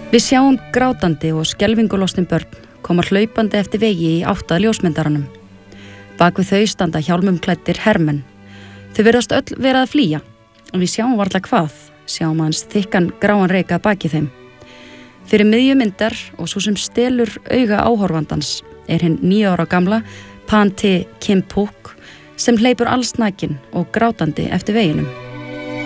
Við sjáum grátandi og skelfingulostin börn koma hlaupandi eftir vegi í átt að ljósmyndaranum. Bak við þau standa hjálmumklæddir hermenn. Þau virðast öll vera að flýja, og við sjáum varla hvað, sjáum aðeins þykkan gráan reyk að baki þeim. Fyrir miðju myndar og svo sem stelur auga áhorfandans hinn 9 ára gamla Pan Te Kim Puk sem hleypur allsnakin og grátandi eftir veginum.